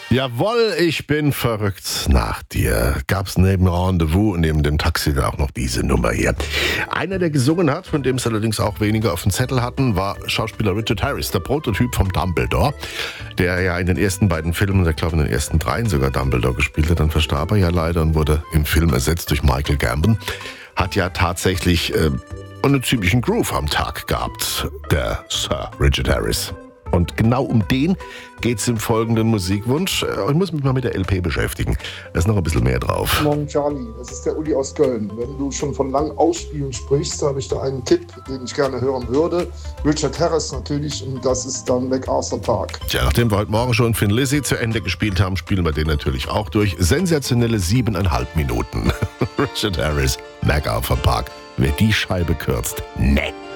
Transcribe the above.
Jawohl, ich bin verrückt nach dir. Gab's neben Rendezvous und neben dem Taxi dann auch noch diese Nummer hier. Einer, der gesungen hat, von dem es allerdings auch weniger auf dem Zettel hatten, war Schauspieler Richard Harris, der Prototyp vom Dumbledore, der ja in den ersten beiden Filmen, ich glaube in den ersten dreien sogar Dumbledore gespielt hat. Dann verstarb er ja leider und wurde im Film ersetzt durch Michael Gambon. Hat ja tatsächlich einen ziemlichen Groove am Tag gehabt, der Sir Richard Harris. Und genau um den geht's im folgenden Musikwunsch. Ich muss mich mal mit der LP beschäftigen. Da ist noch ein bisschen mehr drauf. Morgen Charlie, das ist der Uli aus Köln. Wenn du schon von lang Ausspielen sprichst, habe ich da einen Tipp, den ich gerne hören würde. Richard Harris natürlich, und das ist dann MacArthur Park. Tja, nachdem wir heute Morgen schon Thin Lizzy zu Ende gespielt haben, spielen wir den natürlich auch durch. Sensationelle 7,5 Minuten. Richard Harris, MacArthur Park. Wer die Scheibe kürzt, nett.